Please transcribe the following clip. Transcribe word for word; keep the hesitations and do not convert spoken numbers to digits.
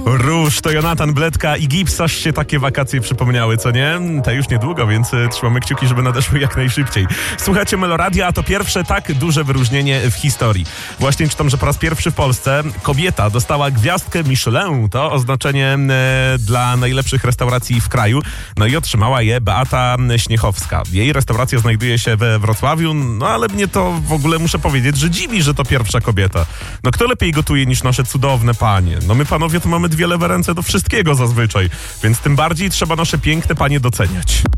Róż, to Jonatan Bledka i Gips, aż się takie wakacje przypomniały, co nie? Te już niedługo, więc y, trzymamy kciuki, żeby nadeszły jak najszybciej. Słuchajcie Meloradia, a to pierwsze tak duże wyróżnienie w historii. Właśnie czytam, że po raz pierwszy w Polsce kobieta dostała gwiazdkę Michelin, to oznaczenie y, dla najlepszych restauracji w kraju. No i otrzymała je Beata Śniechowska. Jej restauracja znajduje się we Wrocławiu, no ale mnie to w ogóle muszę powiedzieć, że dziwi, że to pierwsza kobieta. No kto lepiej gotuje niż nasze cudowne panie? No my panowie to mamy dwie lewe ręce do wszystkiego zazwyczaj, więc tym bardziej trzeba nasze piękne panie doceniać.